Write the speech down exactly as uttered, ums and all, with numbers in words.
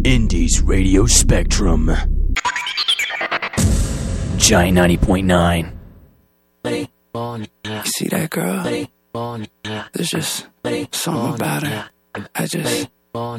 Indies Radio Spectrum. Giant ninety point nine. You see that girl? There's just something about her. I just